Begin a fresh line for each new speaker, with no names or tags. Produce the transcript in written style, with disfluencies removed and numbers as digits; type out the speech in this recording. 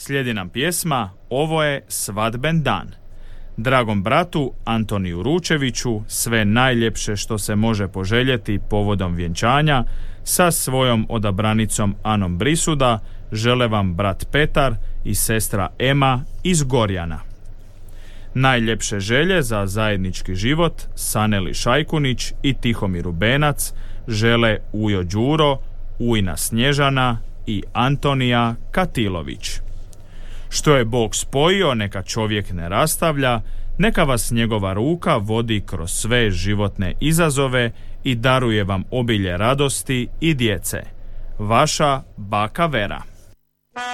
slijedi nam pjesma Ovo je svadben dan. Dragom bratu Antoniju Ručeviću sve najljepše što se može poželjeti povodom vjenčanja sa svojom odabranicom Anom Brisuda žele vam brat Petar i sestra Ema iz Gorjana. Najljepše želje za zajednički život Saneli Šajkunić i Tihomir Benac žele Ujo Đuro, Ujna Snježana i Antonija Katilović. Što je Bog spojio, neka čovjek ne rastavlja, neka vas njegova ruka vodi kroz sve životne izazove i daruje vam obilje radosti i djece. Vaša baka Vera.